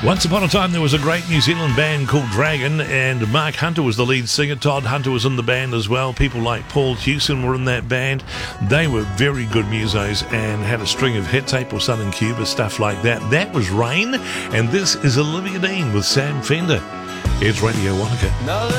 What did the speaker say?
Once upon a time, there was a great New Zealand band called Dragon, and Mark Hunter was the lead singer. Todd Hunter was in the band as well. People like Paul Hewson were in that band. They were very good musos and had a string of hits, April Sun in Cuba, stuff like that. That was Rain, and this is Olivia Dean with Sam Fender. It's Radio Wanaka.